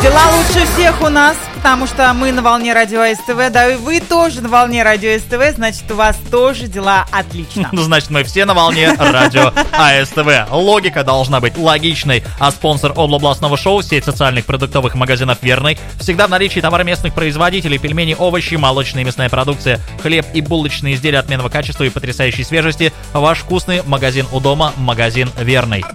Дела лучше всех у нас, потому что мы на волне радио СТВ, да и вы тоже на волне радио СТВ, значит, у вас тоже дела отлично. Значит, мы все на волне радио АСТВ. Логика должна быть логичной, а спонсор областного шоу — сеть социальных продуктовых магазинов «Верный». Всегда в наличии товары местных производителей: пельмени, овощи, молочная и мясная продукция, хлеб и булочные изделия отменного качества и потрясающей свежести. Ваш вкусный магазин у дома, магазин «Верный».